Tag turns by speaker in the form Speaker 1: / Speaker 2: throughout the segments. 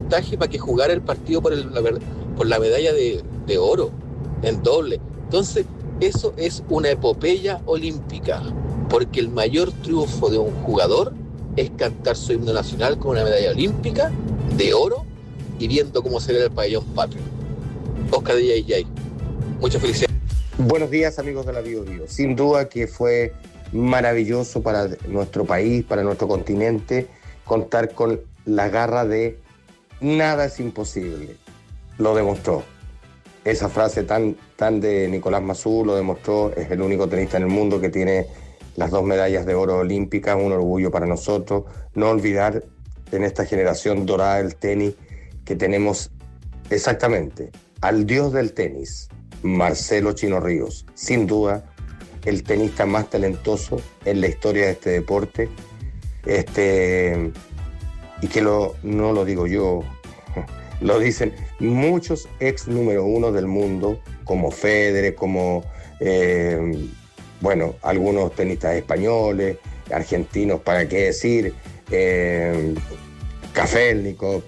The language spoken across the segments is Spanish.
Speaker 1: puntaje para que jugara el partido por la medalla de oro en doble. Entonces, eso es una epopeya olímpica, porque el mayor triunfo de un jugador es cantar su himno nacional con una medalla olímpica de oro y viendo cómo se ve el pabellón patrio. Oscar de Yayay, muchas felicidades.
Speaker 2: Buenos días, amigos de la Bio Bio. Sin duda que fue maravilloso para nuestro país, para nuestro continente, contar con la garra de nada es imposible. Lo demostró. Esa frase tan de Nicolás Massú lo demostró. Es el único tenista en el mundo que tiene las 2 medallas de oro olímpicas, un orgullo para nosotros. No olvidar en esta generación dorada del tenis que tenemos exactamente al dios del tenis, Marcelo Chino Ríos. Sin duda, el tenista más talentoso en la historia de este deporte. Y que no lo digo yo, lo dicen muchos ex número 1 del mundo, como Federer, como algunos tenistas españoles, argentinos, para qué decir, Kafelnikov.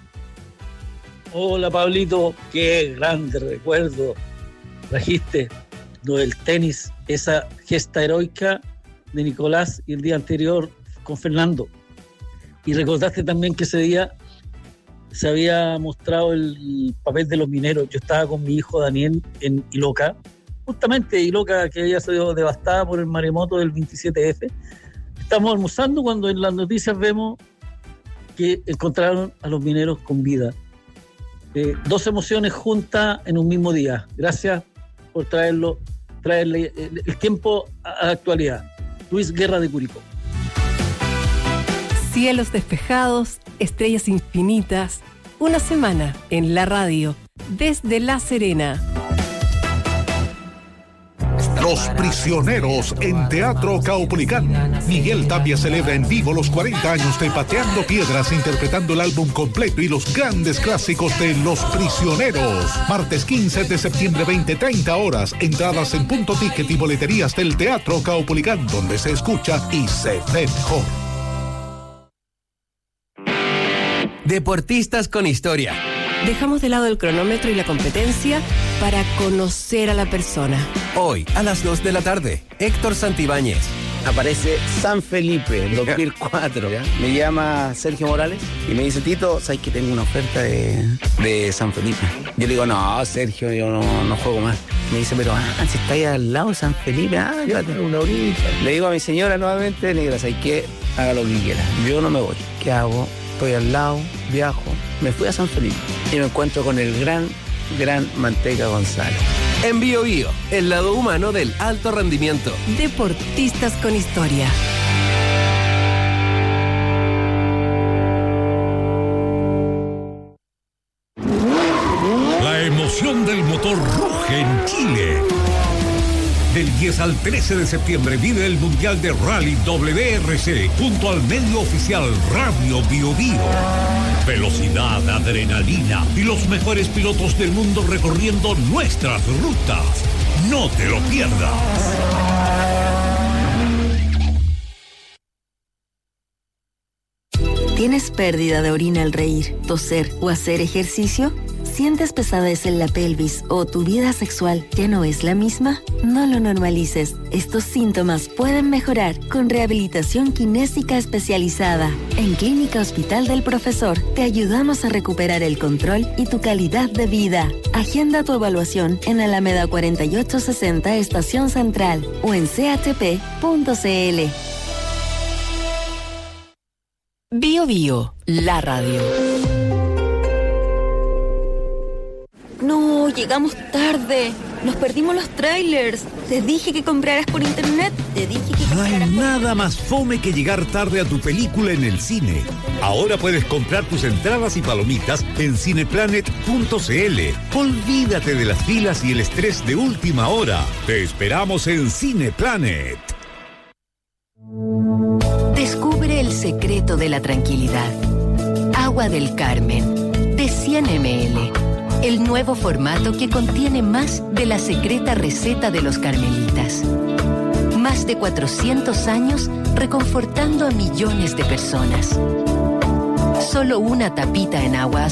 Speaker 3: Hola Pablito, qué grande recuerdo trajiste lo del tenis, esa gesta heroica de Nicolás y el día anterior con Fernando. Y recordaste también que ese día se había mostrado el papel de los mineros. Yo estaba con mi hijo Daniel en Iloca, justamente Iloca, que había sido devastada por el maremoto del 27F. Estamos almorzando cuando en las noticias vemos que encontraron a los mineros con vida. 2 emociones juntas en un mismo día. Gracias por traerle el tiempo a la actualidad. Luis Guerra de Curicó.
Speaker 4: Cielos despejados, estrellas infinitas, una semana en la radio, desde La Serena.
Speaker 5: Los Prisioneros en Teatro Caupolicán. Miguel Tapia celebra en vivo los 40 años de Pateando Piedras, interpretando el álbum completo y los grandes clásicos de Los Prisioneros. Martes 15 de septiembre, 20:30 horas. Entradas en Punto Ticket y boleterías del Teatro Caupolicán, donde se escucha y se ve mejor.
Speaker 6: Deportistas con historia.
Speaker 4: Dejamos de lado el cronómetro y la competencia para conocer a la persona.
Speaker 6: Hoy, a las 2 de la tarde, Héctor Santibáñez.
Speaker 7: Aparece San Felipe, 2004. ¿Ya? Me llama Sergio Morales y me dice, Tito, ¿sabes que tengo una oferta de San Felipe? Yo le digo, no, Sergio, yo no juego más. Me dice, pero si está ahí al lado de San Felipe, llévate una horita. Le digo a mi señora nuevamente, negra, ¿sabes qué? Haga lo que quiera. Yo no me voy. ¿Qué hago? Estoy al lado, viajo. Me fui a San Felipe y me encuentro con el gran Manteca González.
Speaker 6: En Bio Bio, el lado humano del alto rendimiento.
Speaker 4: Deportistas con historia.
Speaker 8: La emoción del motor ruge en Chile. Del 10 al 13 de septiembre vive el Mundial de Rally WRC junto al medio oficial Radio Bio Bio. Velocidad, adrenalina y los mejores pilotos del mundo recorriendo nuestras rutas. No te lo pierdas.
Speaker 9: ¿Tienes pérdida de orina al reír, toser o hacer ejercicio? ¿Sientes pesadez en la pelvis o tu vida sexual ya no es la misma? No lo normalices. Estos síntomas pueden mejorar con rehabilitación kinésica especializada. En Clínica Hospital del Profesor te ayudamos a recuperar el control y tu calidad de vida. Agenda tu evaluación en Alameda 4860 Estación Central o en chp.cl.
Speaker 4: Bio Bio, la radio.
Speaker 9: No, llegamos tarde. Nos perdimos los trailers. Te dije que compraras por internet.
Speaker 8: No hay nada más fome que llegar tarde a tu película en el cine. Ahora puedes comprar tus entradas y palomitas en cineplanet.cl. Olvídate de las filas y el estrés de última hora. Te esperamos en Cineplanet.
Speaker 4: Descubre el secreto de la tranquilidad. Agua del Carmen, de 100 ml. El nuevo formato que contiene más de la secreta receta de los carmelitas. Más de 400 años reconfortando a millones de personas. Solo una tapita en agua